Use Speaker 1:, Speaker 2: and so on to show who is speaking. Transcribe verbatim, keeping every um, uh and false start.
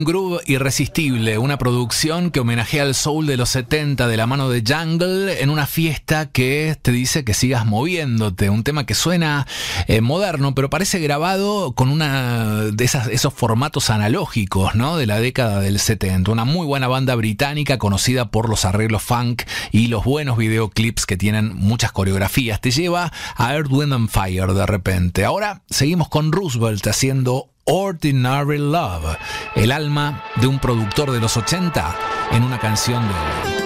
Speaker 1: Groove irresistible, una producción que homenajea al soul de los setenta de la mano de Jungle en una fiesta que te dice que sigas moviéndote. Un tema que suena eh, moderno, pero parece grabado con una de esas, esos formatos analógicos, ¿no? De la década del setenta. Una muy buena banda británica conocida por los arreglos funk y los buenos videoclips que tienen muchas coreografías. Te lleva a Earth, Wind and Fire de repente. Ahora seguimos con Roosevelt haciendo Ordinary Love, el alma de un productor de los ochenta en una canción de...